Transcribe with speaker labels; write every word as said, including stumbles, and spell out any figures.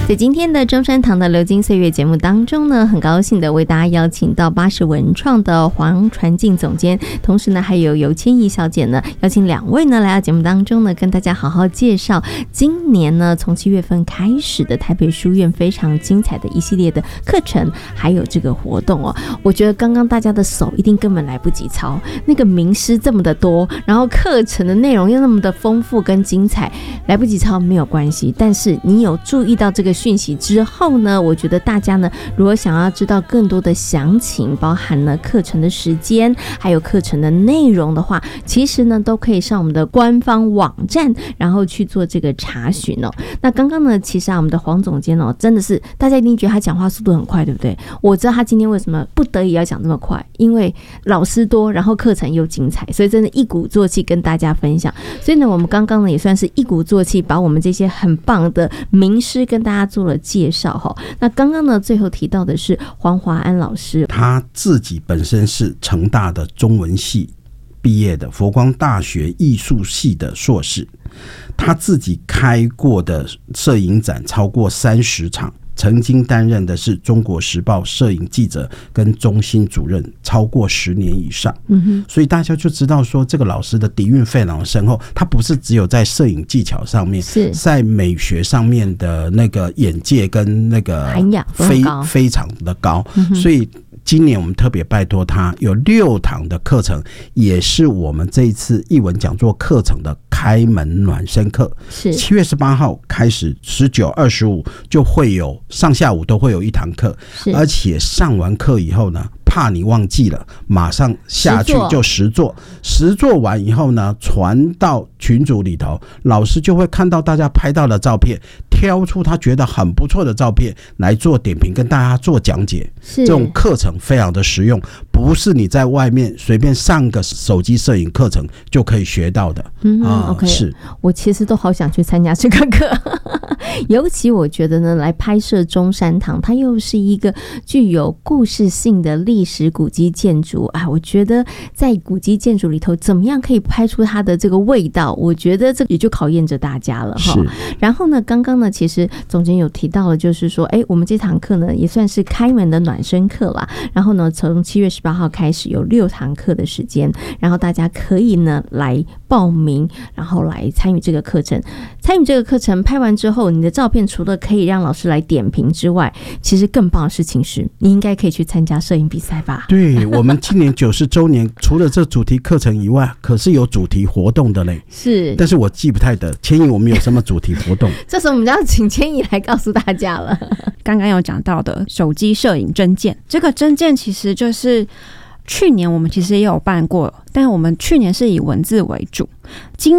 Speaker 1: 在今天的中山堂的流金岁月节目当中呢，很高兴的为大家邀请到巴士文创的黄传静总监，同时呢还有尤千怡小姐呢，邀请两位呢来到节目当中呢，跟大家好好介绍今年呢从七月份开始的台北书院非常精彩的一系列的课程，还有这个活动哦。我觉得刚刚大家的手一定根本来不及抄，那个名师这么的多，然后课程的内容又那么的丰富跟精彩，来不及抄没有关系，但是你有注意到这个讯息之后呢，我觉得大家呢如果想要知道更多的详情，包含了课程的时间还有课程的内容的话，其实呢都可以上我们的官方网站，然后去做这个查询哦。那刚刚呢其实啊我们的黄总监哦真的是大家一定觉得他讲话速度很快，对不对？我知道他今天为什么不得已要讲这么快，因为老师多，然后课程又精彩，所以真的一鼓作气跟大家分享。所以呢我们刚刚呢也算是一鼓作气把我们这些很棒的名师跟大家做了介绍哈。那刚刚呢最后提到的是黄华安老师，
Speaker 2: 他自己本身是成大的中文系毕业的，佛光大学艺术系的硕士，他自己开过的摄影展超过三十场，曾经担任的是中国时报摄影记者跟中心主任超过十年以上、嗯、所以大家就知道说这个老师的底蕴非常深厚，他不是只有在摄影技巧上面，是在美学上面的那个眼界跟那个
Speaker 1: 涵养
Speaker 2: 非非常的高、嗯、所以今年我们特别拜托他有六堂的课程，也是我们这一次艺文讲座课程的开门暖身课，是七月十八号开始，十九、二十五就会有上下午都会有一堂课，而且上完课以后呢，怕你忘记了，马上下去就实作，实作完以后呢，传到群组里头，老师就会看到大家拍到的照片，挑出他觉得很不错的照片来做点评，跟大家做讲解。这种课程非常的实用，不是你在外面随便上个手机摄影课程就可以学到的。嗯、啊
Speaker 1: ，OK，
Speaker 2: 是
Speaker 1: 我其实都好想去参加这个课。尤其我觉得呢，来拍摄中山堂，它又是一个具有故事性的历史古迹建筑啊。我觉得在古迹建筑里头，怎么样可以拍出它的这个味道？我觉得这也就考验着大家了哈。然后呢，刚刚呢，其实总监有提到了，就是说，哎，我们这堂课呢也算是开门的暖身课啦。然后呢，从七月十八号开始有六堂课的时间，然后大家可以呢来报名，然后来参与这个课程。参与这个课程拍完之后，你的照片除了可以让老师来点评之外，其实更棒的事情是你应该可以去参加摄影比赛吧。
Speaker 2: 对，我们今年九十周年除了这主题课程以外，可是有主题活动的嘞。是，但是我记不太得千怡我们有什么主题活动。
Speaker 1: 这时候我们就要请千怡来告诉大家了。
Speaker 3: 刚刚有讲到的手机摄影征件，这个征件其实就是去年我们其实也有办过，但我们去年是以文字为主，今